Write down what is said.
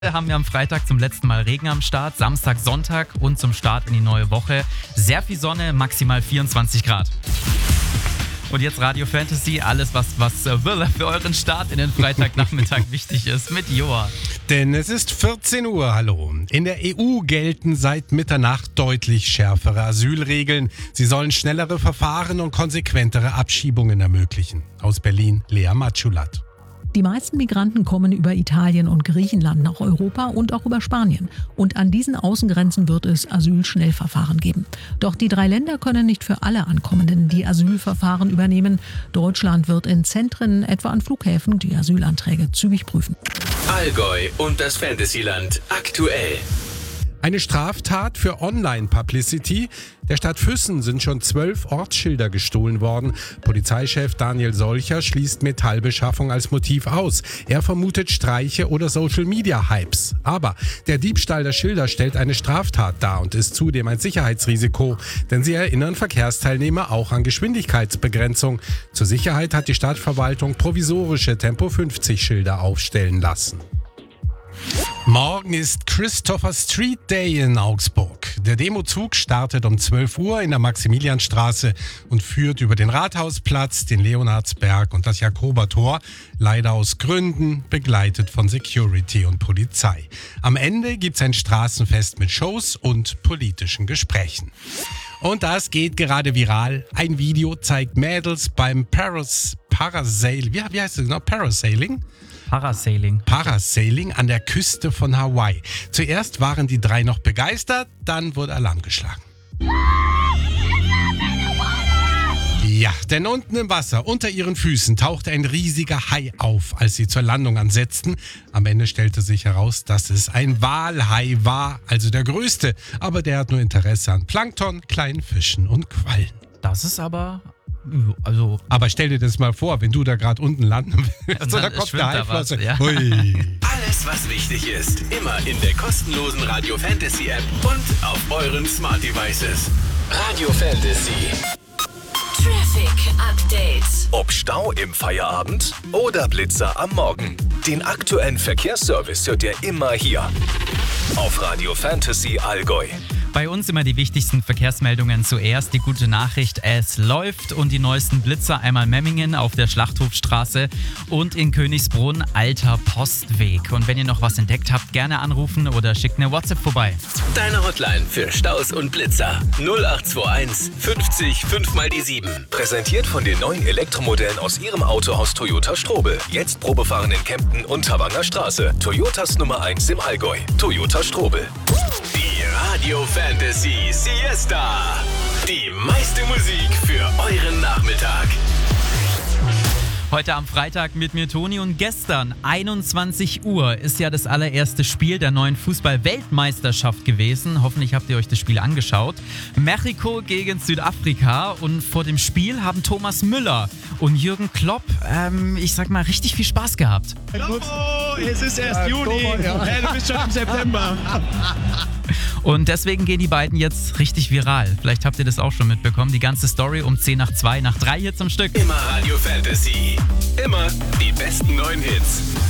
Haben wir am Freitag zum letzten Mal Regen am Start, Samstag, Sonntag und zum Start in die neue Woche sehr viel Sonne, maximal 24 Grad. Und jetzt Radio Fantasy, alles was für euren Start in den Freitagnachmittag wichtig ist mit Joa. Denn es ist 14 Uhr, hallo. In der EU gelten seit Mitternacht deutlich schärfere Asylregeln. Sie sollen schnellere Verfahren und konsequentere Abschiebungen ermöglichen. Aus Berlin, Lea Matschulat. Die meisten Migranten kommen über Italien und Griechenland nach Europa und auch über Spanien. Und an diesen Außengrenzen wird es Asylschnellverfahren geben. Doch die 3 Länder können nicht für alle Ankommenden die Asylverfahren übernehmen. Deutschland wird in Zentren, etwa an Flughäfen, die Asylanträge zügig prüfen. Allgäu und das Fantasyland aktuell. Eine Straftat für Online-Publicity. Der Stadt Füssen sind schon 12 Ortsschilder gestohlen worden. Polizeichef Daniel Solcher schließt Metallbeschaffung als Motiv aus. Er vermutet Streiche oder Social-Media-Hypes. Aber der Diebstahl der Schilder stellt eine Straftat dar und ist zudem ein Sicherheitsrisiko. Denn sie erinnern Verkehrsteilnehmer auch an Geschwindigkeitsbegrenzung. Zur Sicherheit hat die Stadtverwaltung provisorische Tempo-50-Schilder aufstellen lassen. Morgen ist Christopher Street Day in Augsburg. Der Demozug startet um 12 Uhr in der Maximilianstraße und führt über den Rathausplatz, den Leonhardsberg und das Jakobertor, leider aus Gründen begleitet von Security und Polizei. Am Ende gibt's ein Straßenfest mit Shows und politischen Gesprächen. Und das geht gerade viral. Ein Video zeigt Mädels beim Parasailing an der Küste von Hawaii. Zuerst waren die 3 noch begeistert, dann wurde Alarm geschlagen. Ja, denn unten im Wasser, unter ihren Füßen, tauchte ein riesiger Hai auf, als sie zur Landung ansetzten. Am Ende stellte sich heraus, dass es ein Walhai war, also der größte. Aber der hat nur Interesse an Plankton, kleinen Fischen und Quallen. Das ist aber... Aber stell dir das mal vor, wenn du da gerade unten landen willst, so, da kommt der Haiflosse. Ja. Alles, was wichtig ist, immer in der kostenlosen Radio Fantasy App und auf euren Smart Devices. Radio Fantasy. Traffic Update. Ob Stau im Feierabend oder Blitzer am Morgen. Den aktuellen Verkehrsservice hört ihr immer hier. Auf Radio Fantasy Allgäu. Bei uns immer die wichtigsten Verkehrsmeldungen zuerst. Die gute Nachricht, es läuft und die neuesten Blitzer einmal Memmingen auf der Schlachthofstraße und in Königsbrunn alter Postweg. Und wenn ihr noch was entdeckt habt, gerne anrufen oder schickt eine WhatsApp vorbei. Deine Hotline für Staus und Blitzer 0821 50 5 mal die 7. Präsentiert von den neuen Elektromodellen aus ihrem Autohaus Toyota Strobel. Jetzt Probefahren in Kempten und Tawanger Straße. Toyotas Nummer 1 im Allgäu. Toyota Strobel. Die Radio Fantasy Siesta. Die meiste Musik für euren Nachmittag. Heute am Freitag mit mir Toni und gestern 21 Uhr ist ja das allererste Spiel der neuen Fußball-Weltmeisterschaft gewesen. Hoffentlich habt ihr euch das Spiel angeschaut. Mexiko gegen Südafrika und vor dem Spiel haben Thomas Müller und Jürgen Klopp, richtig viel Spaß gehabt. Es ist erst Juni, du bist schon im September. Und deswegen gehen die beiden jetzt richtig viral. Vielleicht habt ihr das auch schon mitbekommen. Die ganze Story um 10 nach 2, nach 3 Hits am Stück. Immer Radio Fantasy. Immer die besten neuen Hits.